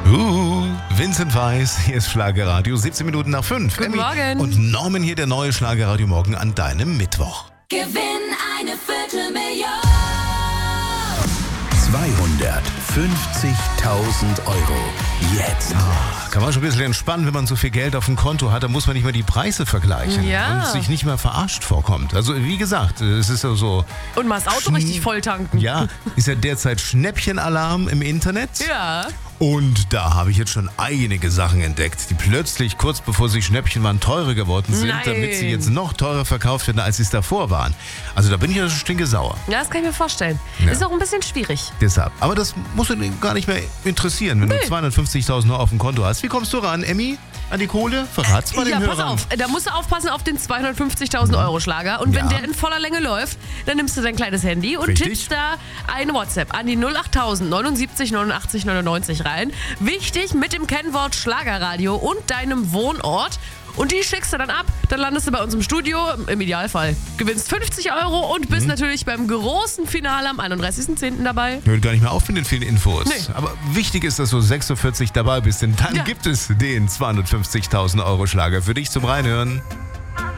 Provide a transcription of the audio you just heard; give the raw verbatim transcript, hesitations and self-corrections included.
Uh, Vincent Weiss, hier ist Schlagerradio, siebzehn Minuten nach fünf. Guten Morgen. Und Norman hier, der neue Schlagerradio Morgen an deinem Mittwoch. Gewinn eine Viertelmillion. zweihundertfünfzigtausend Euro. Jetzt. Kann man schon ein bisschen entspannen, wenn man so viel Geld auf dem Konto hat, dann muss man nicht mehr die Preise vergleichen Ja. und sich nicht mehr verarscht vorkommt. Also wie gesagt, es ist ja so, Und mal das Auto Schn- richtig voll tanken. ja, ist ja derzeit Schnäppchenalarm im Internet. Ja. Und da habe ich jetzt schon einige Sachen entdeckt, die plötzlich kurz bevor sie Schnäppchen waren teurer geworden sind, Nein. damit sie jetzt noch teurer verkauft werden, als sie es davor waren. Also da bin ich ja stinkesauer. Ja, das kann ich mir vorstellen. Ja. Ist auch ein bisschen schwierig. Deshalb. Aber das muss ihn gar nicht mehr interessieren, wenn Nee. du zweihundertfünfzigtausend Euro auf dem Konto hast. Wie kommst du ran, Emmy? An die Kohle? Verrat's mal Ja, den pass Hörern. auf. Da musst du aufpassen auf den zweihundertfünfzigtausend Euro Schlager. Und wenn Ja. der in voller Länge läuft, dann nimmst du dein kleines Handy und Richtig. tippst da eine WhatsApp an die null achttausend neunundsiebzig neunundachtzig neunundneunzig rein. Wichtig mit dem Kennwort Schlagerradio und deinem Wohnort. Und die schickst du dann ab. Dann landest du bei uns im Studio, im Idealfall. Gewinnst fünfzig Euro und bist natürlich beim großen Finale am einunddreißigsten zehnten dabei. Hört gar nicht mehr auf mit den vielen Infos. Nee. Aber wichtig ist, dass du sechsundvierzig dabei bist, denn dann Ja. gibt es den zweihundertfünfzigtausend Euro Schlager für dich zum Reinhören.